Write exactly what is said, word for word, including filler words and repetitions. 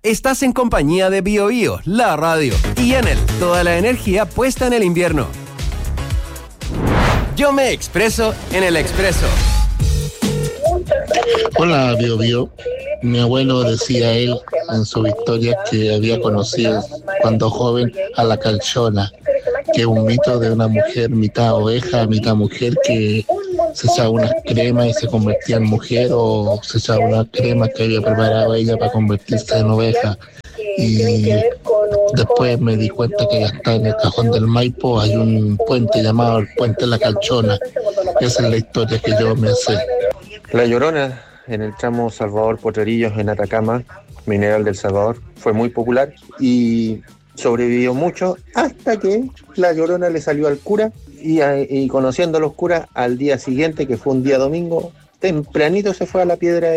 Estás en compañía de Bio Bio, la radio, y Enel, toda la energía puesta en el invierno. Yo me expreso en el expreso. Hola, Bio Bio. Mi abuelo decía él en su historia que había conocido cuando joven a la calzona, que es un mito de una mujer mitad oveja, mitad mujer, que se echaba unas cremas y se convertía en mujer, o se echaba una crema que había preparado ella para convertirse en oveja. Y después me di cuenta que hasta en el Cajón del Maipo hay un puente llamado el Puente La Calzona. Esa es la historia que yo me sé. La Llorona, en el tramo Salvador-Potrerillos en Atacama, Mineral del Salvador, fue muy popular y sobrevivió mucho hasta que la Llorona le salió al cura y, y conociendo a los curas, al día siguiente, que fue un día domingo, tempranito se fue a la piedra